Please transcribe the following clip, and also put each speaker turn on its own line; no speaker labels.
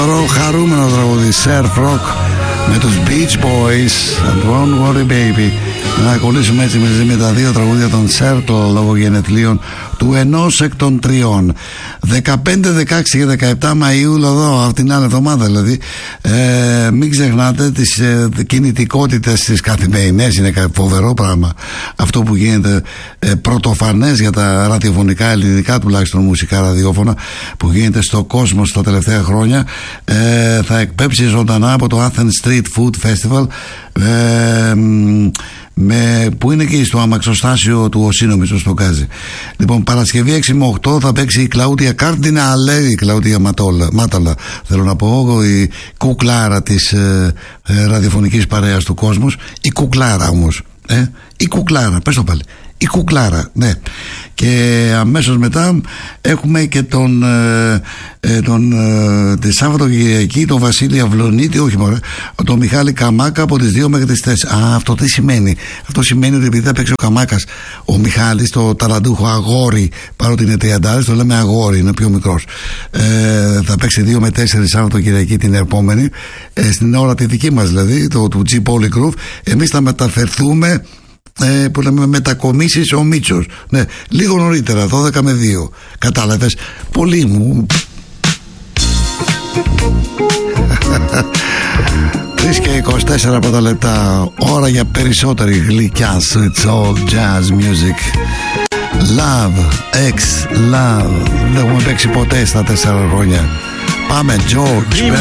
Χαρούμενο τραγούδι, Surf Rock με τους Beach Boys, Don't Worry Baby. Να ακολουθήσουμε έτσι με τα δύο τραγούδια των Circle λόγω γενεθλίων του ενός εκ των τριών. 15, 16 και 17 Μαΐου, εδώ αυτήν την άλλη εβδομάδα δηλαδή. Μην ξεχνάτε τις κινητικότητες της καθημερινές. Είναι φοβερό πράγμα αυτό που γίνεται, πρωτοφανές για τα ραδιοφωνικά ελληνικά τουλάχιστον μουσικά ραδιόφωνα, που γίνεται στο κόσμο τα τελευταία χρόνια. Θα εκπέψει ζωντανά από το Athens Street Food Festival, που είναι εκεί στο αμαξοστάσιο του Οσί, νομίζω, στο Γκάζι. Λοιπόν, Παρασκευή 6 με 8 θα παίξει η Κλαούδια Καρντινάλε, η Κλαούδια Μάταλα, θέλω να πω, η κουκλάρα της ραδιοφωνικής παρέας του κόσμου. Η κουκλάρα όμως, η κουκλάρα, πες το πάλι, η κουκλάρα, ναι. Και αμέσως μετά έχουμε και τη Σάββατο Κυριακή τον Βασίλη Αυλονίτη, όχι μωρέ, τον Μιχάλη Καμάκα από τις 2 μέχρι τις 4. Αυτό τι σημαίνει? Αυτό σημαίνει ότι επειδή θα παίξει ο Καμάκας, ο Μιχάλης, το ταλαντούχο αγόρι, παρότι είναι 30, το λέμε αγόρι, είναι πιο μικρός, θα παίξει 2 με 4 Σάββατο Κυριακή την επόμενη, στην ώρα τη δική μας δηλαδή, του G Poly Groove. Εμείς θα μεταφερθούμε, που λέμε μετακομίσεις ο Μίτσος, ναι, λίγο νωρίτερα, 12 με 2. Κατάλαβες? Πολύ μου 3 και 24 από τα λεπτά, ώρα για περισσότερη γλυκιά It's all jazz music. Love, ex love, δεν έχουμε παίξει ποτέ στα 4 χρόνια. Πάμε George.